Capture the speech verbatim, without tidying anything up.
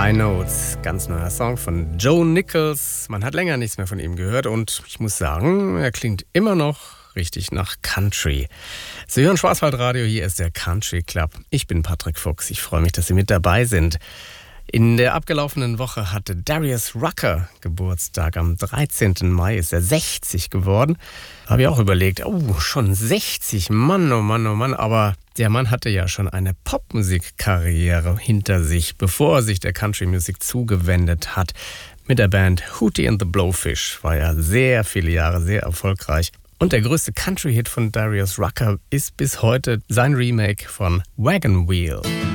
High Notes, ganz neuer Song von Joe Nichols. Man hat länger nichts mehr von ihm gehört und ich muss sagen, er klingt immer noch richtig nach Country. Sie hören Schwarzwaldradio, hier ist der Country Club. Ich bin Patrick Fuchs, ich freue mich, dass Sie mit dabei sind. In der abgelaufenen Woche hatte Darius Rucker Geburtstag. Am dreizehnten Mai ist er sechzig geworden. Da habe ich auch überlegt, oh, schon sechzig, Mann, oh Mann, oh Mann. Aber der Mann hatte ja schon eine Popmusikkarriere hinter sich, bevor er sich der Country-Musik zugewendet hat. Mit der Band Hootie and the Blowfish war er sehr viele Jahre sehr erfolgreich. Und der größte Country-Hit von Darius Rucker ist bis heute sein Remake von Wagon Wheel.